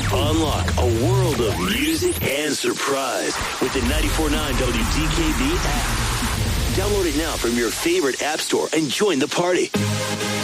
Unlock a world of music and surprise with the 94.9 WDKB app. Download it now from your favorite app store and join the party.